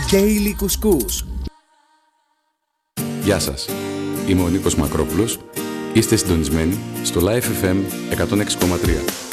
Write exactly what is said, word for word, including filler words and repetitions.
Daily Κουσκούς. Γεια σας, είμαι ο Νίκος Μακρόπουλος. Είστε συντονισμένοι στο Life εφ εμ εκατόν έξι κόμμα τρία.